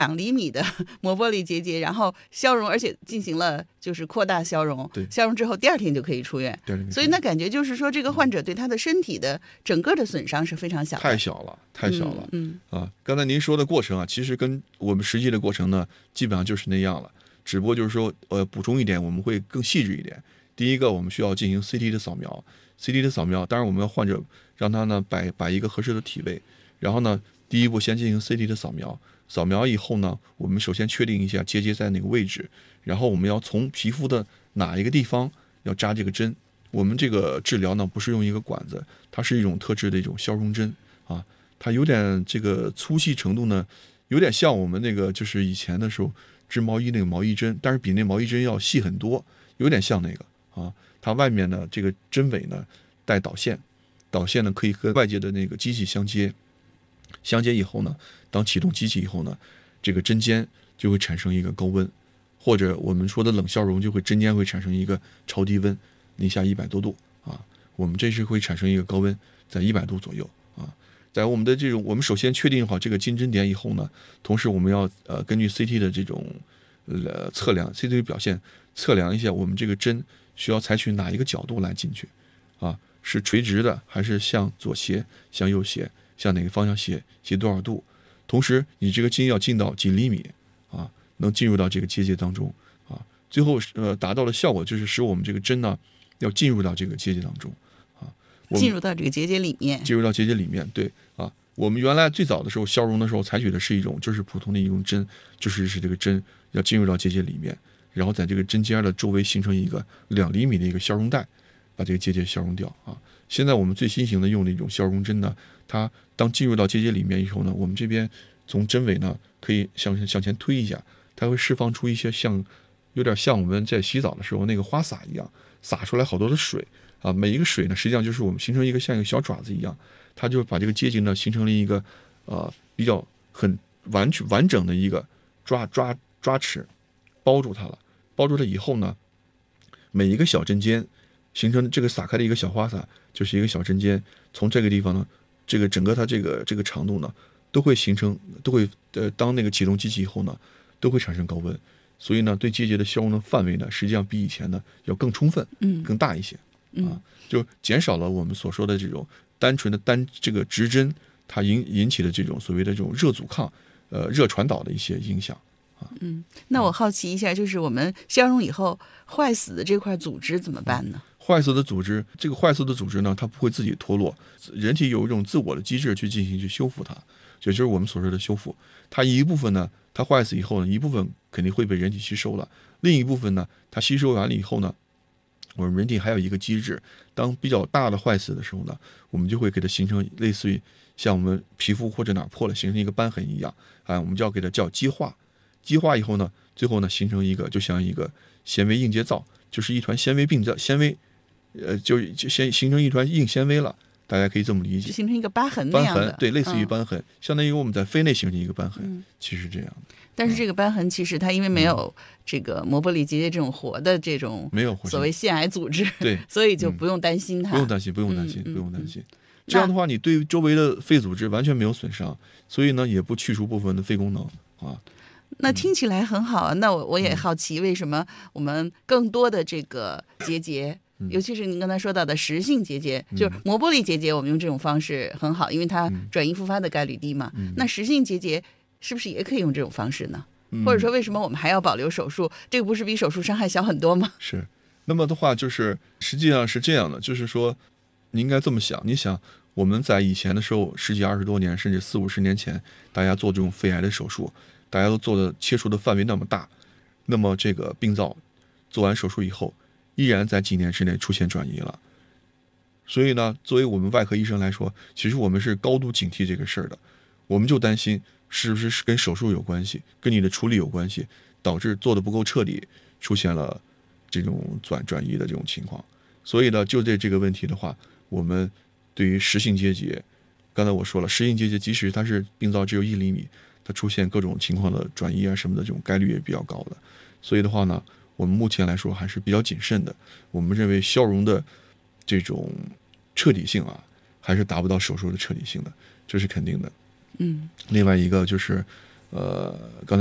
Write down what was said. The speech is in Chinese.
2厘米的磨玻璃结节，然后消融，而且进行了就是扩大消融， 对， 消融之后第2天就可以出院。所以那感觉就是说，这个患者对他的身体的整个的损伤是非常小的， 太小了。刚才您说的过程啊，其实跟我们实际的过程呢，基本上就是那样了，只不过就是说，补充一点，我们会更细致一点。第一个，我们需要进行 CT 的扫描，CT 的扫描，当然我们要患者让他呢摆一个合适的体位，然后呢，第一步先进行 CT 的扫描。扫描以后呢，我们首先确定一下结节在哪个位置，然后我们要从皮肤的哪一个地方要扎这个针。我们这个治疗呢，不是用一个管子，它是一种特制的一种消融针啊，它有点这个粗细程度呢，有点像我们那个就是以前的时候织毛衣那个毛衣针，但是比那毛衣针要细很多，有点像那个啊。它外面呢这个针尾呢带导线，导线呢可以和外界的那个机器相接。相接以后呢，当启动机器以后呢，这个针尖就会产生一个高温，或者我们说的冷消融，就会针尖会产生一个超低温，零下100多度啊。我们这是会产生一个高温，在100度左右啊。在我们的这种，我们首先确定好这个金针点以后呢，同时我们要根据 CT 的这种测量 CT 的表现，测量一下我们这个针需要采取哪一个角度来进去啊，是垂直的还是向左斜、向右斜？向哪个方向斜多少度？同时，你这个筋要进到几厘米啊，能进入到这个结节当中啊。最后达到的效果就是使我们这个针呢要进入到这个结节当中啊， 进入到这个结节里面， 对啊。我们原来最早的时候消融的时候采取的是一种就是普通的一种针，就是这个针要进入到结节里面，然后在这个针尖的周围形成一个2厘米的一个消融带，把这个结节消融掉啊。现在我们最新型的用的一种消融针呢，它当进入到结节里面以后呢，我们这边从针尾呢可以向前推一下，它会释放出一些有点像我们在洗澡的时候那个花洒一样，洒出来好多的水啊。每一个水呢，实际上就是我们形成一个像一个小爪子一样，它就把这个结节呢形成了一个比较很完整的一个抓齿，包住它了。包住它以后呢，每一个小针尖形成这个撒开的一个小花洒，就是一个小针尖，从这个地方呢，这个整个它这个长度呢，都会当那个启动机器以后呢，都会产生高温，所以呢，对结节的消融的范围呢，实际上比以前呢要更充分，更大一些啊，就减少了我们所说的这种单纯的这个直针它引起的这种所谓的这种热阻抗、热传导的一些影响。 那我好奇一下，就是我们消融以后坏死的这块组织怎么办呢？ 坏死的组织呢，它不会自己脱落，人体有一种自我的机制去进行去修复它，也就是我们所说的修复。它一部分呢，它坏死以后呢，一部分肯定会被人体吸收了，另一部分呢，它吸收完了以后呢，我们人体还有一个机制，当比较大的坏死的时候呢，我们就会给它形成类似于像我们皮肤或者哪破了形成一个斑痕一样啊，我们就要给它叫激化。激化以后呢，最后呢形成一个就像一个纤维硬结造，就是一团纤维就先形成一团硬纤维了，大家可以这么理解， 就形成一个疤痕那样的， 对，类似于斑痕，相当于我们在肺内形成一个斑痕，其实这样的。 但是这个斑痕其实它因为没有这个磨玻璃结节这种活的这种所谓腺癌组织， 对， 所以就不用担心它， 不用担心。这样的话，你对周围的肺组织完全没有损伤，所以呢，也不去除部分的肺功能啊。 那听起来很好啊，那我也好奇，为什么我们更多的这个结节，尤其是您刚才说到的实性结节，就是磨玻璃结节，我们用这种方式很好，因为它转移复发的概率低嘛。那实性结节是不是也可以用这种方式呢？或者说，为什么我们还要保留手术？这个不是比手术伤害小很多吗？ 是，那么的话，就是实际上是这样的，就是说，你应该这么想，你想我们在以前的时候，10几20多年，甚至40、50年前，大家做这种肺癌的手术，大家都切除的范围那么大，那么这个病灶做完手术以后，依然在几年之内出现转移了。所以呢，作为我们外科医生来说，其实我们是高度警惕这个事儿的，我们就担心是不是跟手术有关系，跟你的处理有关系，导致做的不够彻底，出现了这种转移的这种情况。所以呢，就这个问题的话，我们对于实性结节，刚才我说了，实性结节即使它是病灶只有1厘米，它出现各种情况的转移啊什么的，这种概率也比较高的。所以的话呢，我们目前来说还是比较谨慎的。我们认为消融的这种彻底性啊，还是达不到手术的彻底性的，这是肯定的。另外一个就是， 刚才